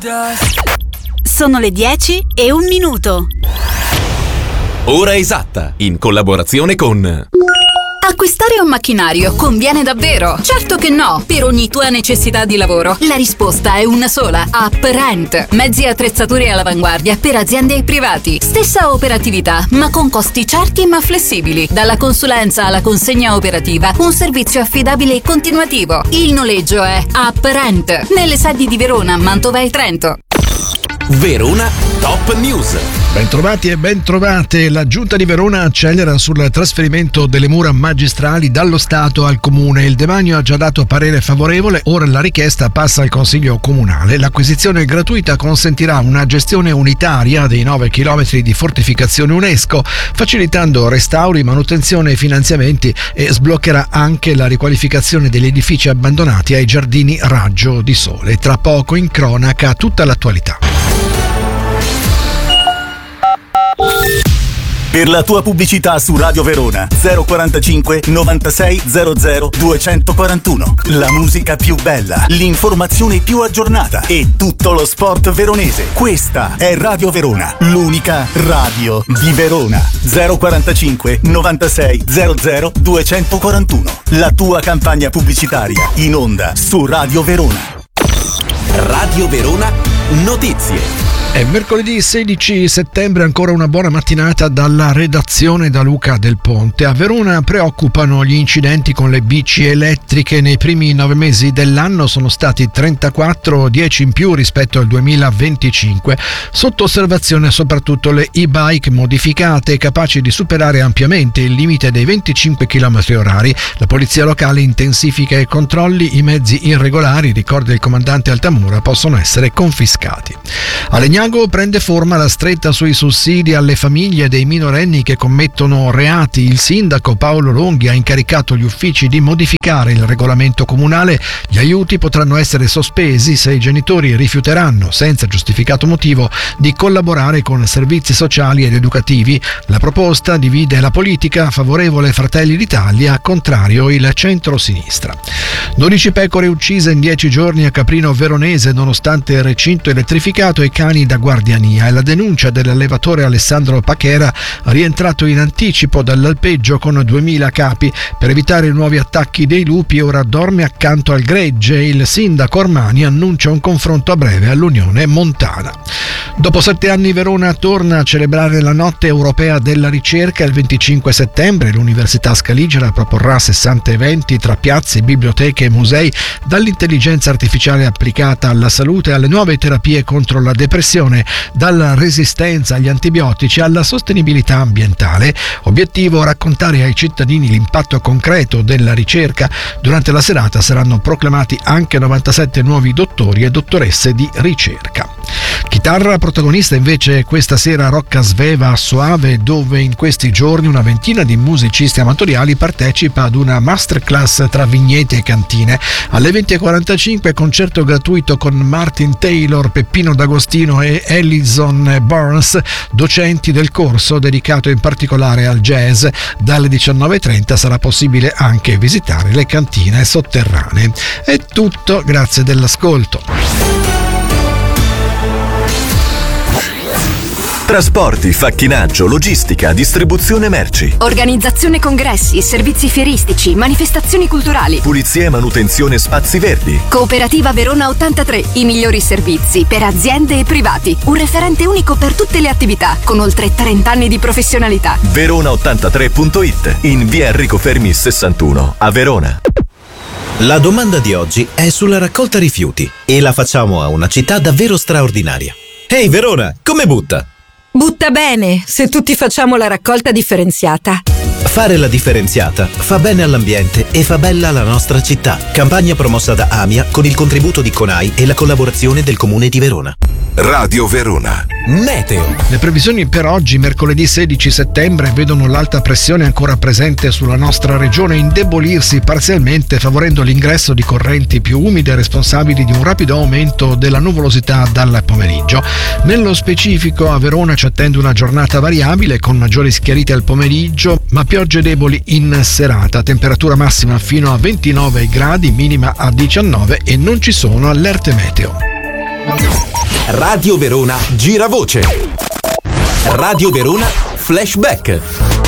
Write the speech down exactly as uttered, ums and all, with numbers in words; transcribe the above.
Sono le dieci e un minuto. Ora esatta, in collaborazione con... Acquistare un macchinario conviene davvero? Certo che no! Per ogni tua necessità di lavoro, la risposta è una sola: UpRent. Mezzi e attrezzature all'avanguardia per aziende e privati. Stessa operatività, ma con costi certi ma flessibili. Dalla consulenza alla consegna operativa, un servizio affidabile e continuativo. Il noleggio è UpRent. Nelle sedi di Verona, Mantova e Trento. Verona Top News. Bentrovati e bentrovate. La Giunta di Verona accelera sul trasferimento delle mura magistrali dallo Stato al Comune. Il demanio ha già dato parere favorevole, ora la richiesta passa al Consiglio Comunale. L'acquisizione gratuita consentirà una gestione unitaria dei nove chilometri di fortificazione UNESCO, facilitando restauri, manutenzione e finanziamenti, e sbloccherà anche la riqualificazione degli edifici abbandonati ai giardini Raggio di Sole. Tra poco in cronaca tutta l'attualità. Per la tua pubblicità su Radio Verona zero quarantacinque novantasei zero zero duecentoquarantuno. La musica più bella, l'informazione più aggiornata e tutto lo sport veronese. Questa è Radio Verona, l'unica radio di Verona. zero quarantacinque novantasei zero zero duecentoquarantuno. La tua campagna pubblicitaria in onda su Radio Verona. Radio Verona Notizie. È mercoledì sedici settembre, ancora una buona mattinata dalla redazione da Luca Del Ponte. A Verona preoccupano gli incidenti con le bici elettriche. Nei primi nove mesi dell'anno sono stati trentaquattro, dieci in più rispetto al duemilaventicinque. Sotto osservazione soprattutto le e-bike modificate, capaci di superare ampiamente il limite dei venticinque chilometri orari. La polizia locale intensifica i controlli, i mezzi irregolari, ricorda il comandante Altamura, possono essere confiscati. A Legnago prende forma la stretta sui sussidi alle famiglie dei minorenni che commettono reati. Il sindaco Paolo Longhi ha incaricato gli uffici di modificare il regolamento comunale. Gli aiuti potranno essere sospesi se i genitori rifiuteranno, senza giustificato motivo, di collaborare con servizi sociali ed educativi. La proposta divide la politica, favorevole Fratelli d'Italia, contrario il centro-sinistra. dodici pecore uccise in dieci giorni a Caprino Veronese nonostante il recinto elettrificato e cani da guardiania. È la denuncia dell'allevatore Alessandro Pachera, rientrato in anticipo dall'alpeggio con duemila capi. Per evitare nuovi attacchi dei lupi ora dorme accanto al gregge. Il sindaco Ormani annuncia un confronto a breve all'Unione Montana. Dopo sette anni Verona torna a celebrare la Notte Europea della Ricerca. Il venticinque settembre l'Università Scaligera proporrà sessanta eventi tra piazze, biblioteche e musei, dall'intelligenza artificiale applicata alla salute alle nuove terapie contro la depressione, dalla resistenza agli antibiotici alla sostenibilità ambientale. Obiettivo: raccontare ai cittadini l'impatto concreto della ricerca. Durante la serata saranno proclamati anche novantasette nuovi dottori e dottoresse di ricerca. Chitarra protagonista invece questa sera Rocca Sveva a Soave, dove in questi giorni una ventina di musicisti amatoriali partecipa ad una masterclass tra vigneti e cantine. Alle venti e quarantacinque concerto gratuito con Martin Taylor, Peppino D'Agostino e Ellison Burns, docenti del corso dedicato in particolare al jazz. Dalle diciannove e trenta sarà possibile anche visitare le cantine sotterranee. È tutto, grazie dell'ascolto. Trasporti, facchinaggio, logistica, distribuzione merci. Organizzazione congressi, servizi fieristici, manifestazioni culturali. Pulizia e manutenzione spazi verdi. Cooperativa Verona ottantatré, i migliori servizi per aziende e privati. Un referente unico per tutte le attività, con oltre trenta anni di professionalità. verona ottantatré punto it, in via Enrico Fermi sessantuno, a Verona. La domanda di oggi è sulla raccolta rifiuti e la facciamo a una città davvero straordinaria. Ehi hey Verona, come butta? Butta bene, se tutti facciamo la raccolta differenziata. Fare la differenziata fa bene all'ambiente e fa bella la nostra città. Campagna promossa da AMIA con il contributo di CONAI e la collaborazione del Comune di Verona. Radio Verona Meteo. Le previsioni per oggi, mercoledì sedici settembre, vedono l'alta pressione ancora presente sulla nostra regione indebolirsi parzialmente, favorendo l'ingresso di correnti più umide responsabili di un rapido aumento della nuvolosità dal pomeriggio. Nello specifico a Verona ci attende una giornata variabile con maggiori schiarite al pomeriggio, ma piogge deboli in serata. Temperatura massima fino a ventinove gradi, minima a diciannove e non ci sono allerte meteo. Radio Verona Giravoce. Radio Verona Flashback.